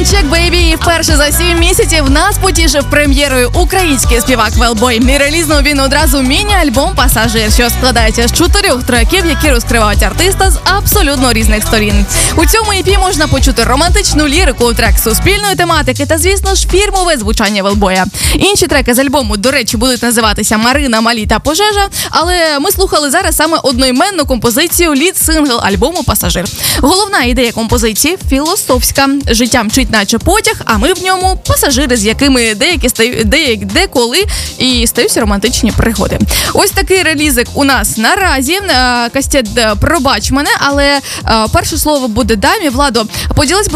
Check Baby. І вперше за 7 місяців нас потішив прем'єрою український співак Велбой. Релізнув він одразу міні-альбом «Пасажир», що складається з 4 треків, які розкривають артиста з абсолютно різних сторін. У цьому EP можна почути романтичну лірику, трек суспільної тематики та, звісно ж, фірмове звучання Велбоя. Інші треки з альбому, до речі, будуть називатися «Марина, Малі та Пожежа», але ми слухали зараз саме одноіменну композицію лід-сингл альбому «Пасажир». Головна ідея композиції філософська. Життя мчить наче потяг, а ми в ньому пасажири, з якими деколи і стаються романтичні пригоди. Ось такий релізик у нас наразі. Кастет, пробач мене, але перше слово буде дамі. Владо, поділись,